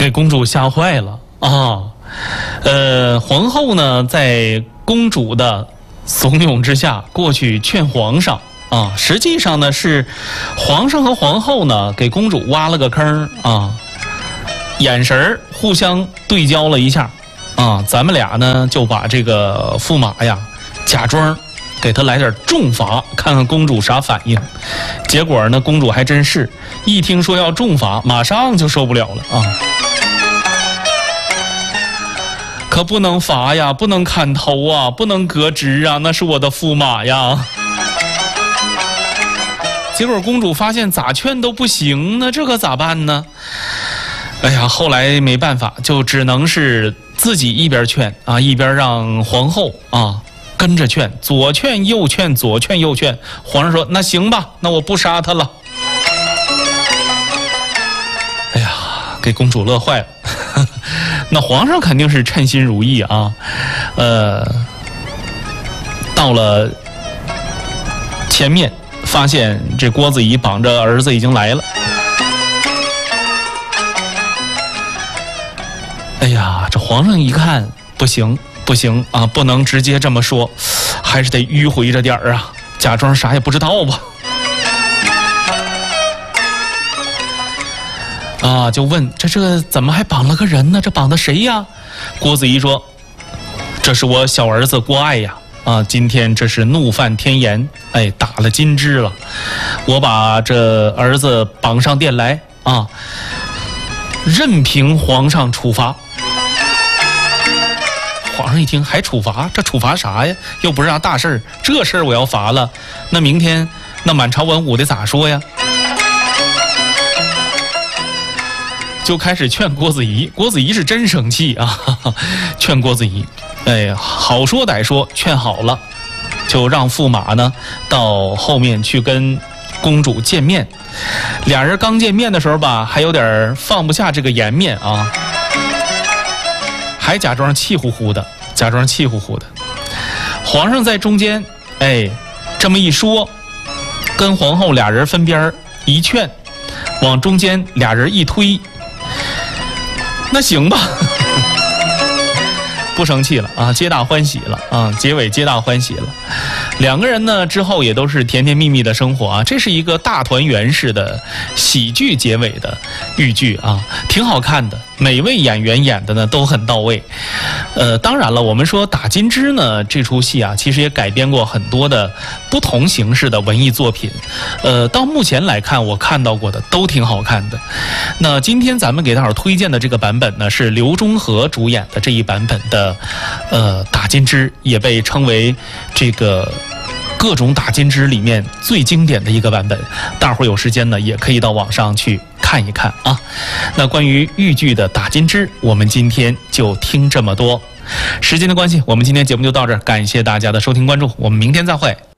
给公主吓坏了啊。皇后呢，在公主的怂恿之下，过去劝皇上啊。实际上呢，是皇上和皇后呢给公主挖了个坑啊，眼神互相对焦了一下啊。咱们俩呢就把这个驸马呀，假装给他来点重罚，看看公主啥反应。结果呢，公主还真是一听说要重罚，马上就受不了了啊。可不能罚呀，不能砍头啊，不能革职啊，那是我的驸马呀。结果公主发现咋劝都不行呢，这可咋办呢？哎呀，后来没办法，就只能是自己一边劝啊，一边让皇后啊跟着劝，左劝右劝，左劝右劝。皇上说：“那行吧，那我不杀他了。”哎呀，给公主乐坏了。那皇上肯定是称心如意啊，到了前面，发现这郭子仪绑着儿子已经来了。哎呀，这皇上一看，不行不行啊，不能直接这么说，还是得迂回着点儿啊，假装啥也不知道吧。啊，就问这怎么还绑了个人呢？这绑的谁呀？郭子仪说：“这是我小儿子郭爱呀。啊，今天这是怒犯天颜，哎，打了金枝了。我把这儿子绑上殿来啊，任凭皇上处罚。”皇上一听还处罚，这处罚啥呀？又不是啥大事儿，这事儿我要罚了，那明天那满朝文武得咋说呀？就开始劝郭子仪，郭子仪是真生气啊，劝郭子仪，哎，好说歹说，劝好了，就让驸马呢到后面去跟公主见面。俩人刚见面的时候吧，还有点放不下这个颜面啊，还假装气呼呼的，假装气呼呼的。皇上在中间，哎，这么一说，跟皇后俩人分边一劝，往中间俩人一推。那行吧，不生气了啊，皆大欢喜了啊，结尾皆大欢喜了。两个人呢之后也都是甜甜蜜蜜的生活啊，这是一个大团圆式的喜剧结尾的豫剧啊，挺好看的，每位演员演的呢都很到位。当然了，我们说打金枝呢这出戏啊，其实也改编过很多的不同形式的文艺作品，到目前来看我看到过的都挺好看的。那今天咱们给大伙推荐的这个版本呢，是刘忠和主演的这一版本的打金枝，也被称为这个各种打金枝里面最经典的一个版本。大伙儿有时间呢也可以到网上去看一看啊。那关于豫剧的打金枝，我们今天就听这么多。时间的关系，我们今天节目就到这儿，感谢大家的收听关注，我们明天再会。